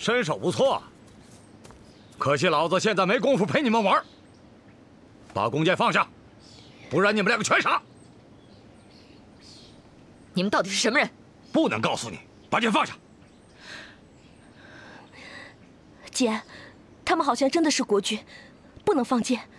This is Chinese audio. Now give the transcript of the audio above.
身手不错，可惜老子现在没工夫陪你们玩。把弓箭放下，不然你们两个全杀！ 你们到底是什么人？ 不能告诉你，把剑放下。 姐，他们好像真的是国军，不能放箭。